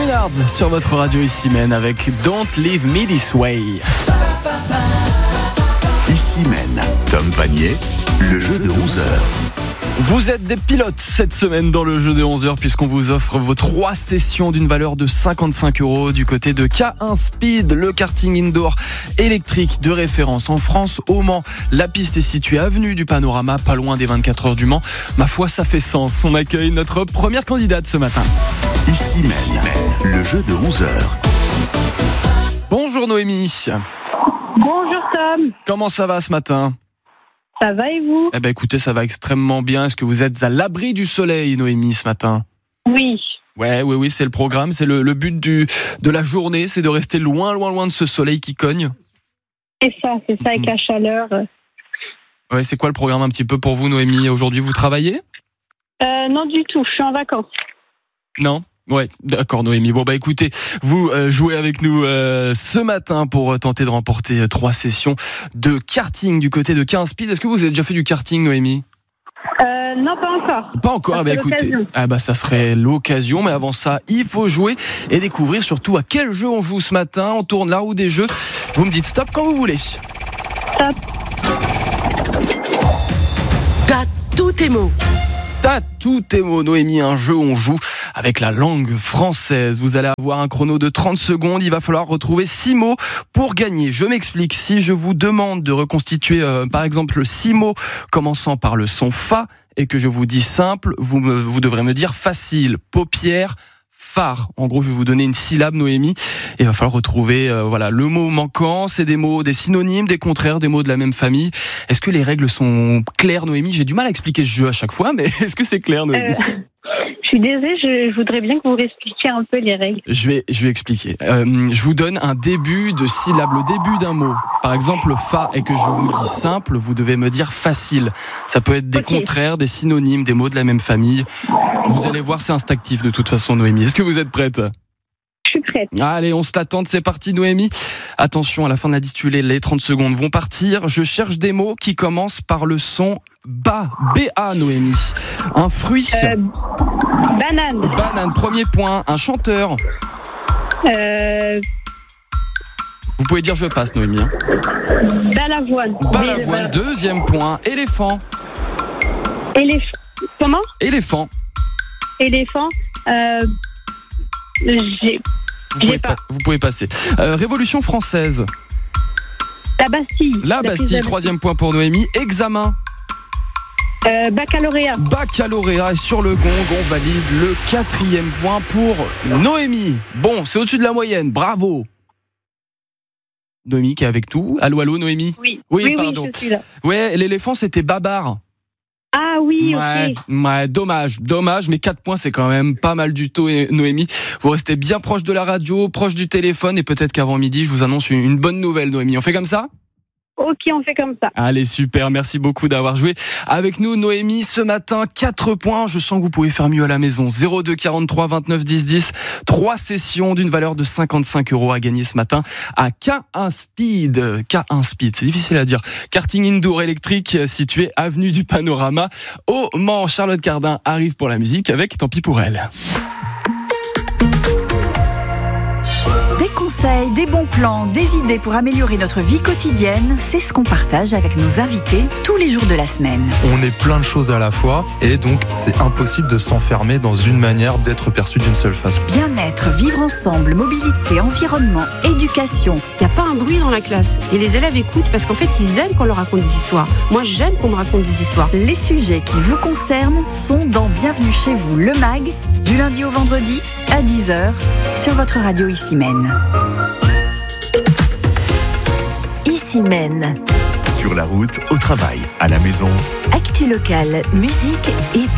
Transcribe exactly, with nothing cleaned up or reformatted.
Maynard sur votre radio ici Men avec Don't Leave Me This Way. Ici Men, Tom Vanier, le jeu de onze heures. Vous êtes des pilotes cette semaine dans le jeu de onze heures puisqu'on vous offre vos trois sessions d'une valeur de cinquante-cinq euros du côté de K un Speed, le karting indoor électrique de référence en France, au Mans. La piste est située avenue du Panorama, pas loin des vingt-quatre heures du Mans. Ma foi, ça fait sens. On accueille notre première candidate ce matin. Ici Men, le jeu de onze heures. Bonjour Noémie. Bonjour Tom. Comment ça va ce matin ? Ça va et vous ? Eh ben écoutez, ça va extrêmement bien. Est-ce que vous êtes à l'abri du soleil, Noémie, ce matin ? Oui. Ouais, oui, oui, c'est le programme, c'est le, le but du, de la journée, c'est de rester loin, loin, loin de ce soleil qui cogne. C'est ça, c'est ça, avec la chaleur. Ouais, c'est quoi le programme un petit peu pour vous, Noémie ? Aujourd'hui, vous travaillez ? euh, Non du tout, je suis en vacances. Non ? Ouais, d'accord Noémie. Bon bah écoutez, vous euh, jouez avec nous euh, ce matin pour tenter de remporter euh, trois sessions de karting du côté de K un Speed. Est-ce que vous avez déjà fait du karting, Noémie ? euh, Non, pas encore. Pas encore. Ah bah écoutez, ah bah ça serait l'occasion. Mais avant ça, il faut jouer et découvrir surtout à quel jeu on joue ce matin. On tourne la roue des jeux. Vous me dites stop quand vous voulez. Stop. T'as tous tes mots. T'as tous tes mots, Noémie, un jeu où on joue avec la langue française. Vous allez avoir un chrono de trente secondes, il va falloir retrouver six mots pour gagner. Je m'explique, si je vous demande de reconstituer euh, par exemple six mots commençant par le son Fa et que je vous dis simple, vous, me, vous devrez me dire facile, paupière, phare. En gros, je vais vous donner une syllabe, Noémie, et il va falloir retrouver euh, voilà, le mot manquant. C'est des mots, des synonymes, des contraires, des mots de la même famille. Est-ce que les règles sont claires, Noémie ? J'ai du mal à expliquer ce jeu à chaque fois, mais est-ce que c'est clair, Noémie ? euh, Je suis désolée, je, je voudrais bien que vous expliquiez un peu les règles. Je vais, je vais expliquer. Euh, je vous donne un début de syllabe, le début d'un mot. Par exemple, fa, et que je vous dis simple, vous devez me dire facile. Ça peut être des okay. contraires, des synonymes, des mots de la même famille. Vous allez voir, c'est instinctif de toute façon, Noémie. Est-ce que vous êtes prête ? Je suis prête. Allez, on se l'attend, c'est parti, Noémie. Attention, à la fin de la distulée, les trente secondes vont partir. Je cherche des mots qui commencent par le son ba, B-A, Noémie. Un fruit. Euh, banane. Banane, premier point. Un chanteur. Euh, Vous pouvez dire je passe, Noémie. Hein. Balavoine. Balavoine, deuxième point. Éléphant. Éléphant. Comment ? Éléphant. Éléphant. Euh, j'ai... Vous pouvez, pas. pa- vous pouvez passer. Euh, Révolution française. La Bastille. La, La Bastille, Bastille. troisième point pour Noémie. Examen. Euh, baccalauréat. Baccalauréat. Et sur le gong, on valide le quatrième point pour Noémie. Bon, c'est au-dessus de la moyenne. Bravo. Noémie qui est avec nous. Allô, allô, Noémie ? Oui. Oui, oui, pardon. oui, je suis là. Ouais, l'éléphant, c'était Babar. Ah oui, Ouais, ok. ouais, dommage, dommage, mais quatre points, c'est quand même pas mal du tout, Noémie. Vous restez bien proche de la radio, proche du téléphone, et peut-être qu'avant midi, je vous annonce une, une bonne nouvelle, Noémie. On fait comme ça ? Ok, on fait comme ça. Allez, super, merci beaucoup d'avoir joué avec nous, Noémie. Ce matin, quatre points, je sens que vous pouvez faire mieux à la maison. zéro deux quarante-trois vingt-neuf dix dix, trois sessions d'une valeur de cinquante-cinq euros à gagner ce matin à K un Speed. K un Speed, c'est difficile à dire. Karting indoor électrique situé avenue du Panorama au Mans. Charlotte Cardin arrive pour la musique avec Tant pis pour elle. Des conseils, des bons plans, des idées pour améliorer notre vie quotidienne, c'est ce qu'on partage avec nos invités tous les jours de la semaine. On est plein de choses à la fois et donc c'est impossible de s'enfermer dans une manière d'être perçu d'une seule façon. Bien-être, vivre ensemble, mobilité, environnement, éducation. Il n'y a pas un bruit dans la classe. Et les élèves écoutent parce qu'en fait, ils aiment qu'on leur raconte des histoires. Moi, j'aime qu'on me raconte des histoires. Les sujets qui vous concernent sont dans Bienvenue chez vous, le mag, du lundi au vendredi à dix heures sur votre radio Ici Men. Ici Men. Sur la route, au travail, à la maison. Actu locale, musique et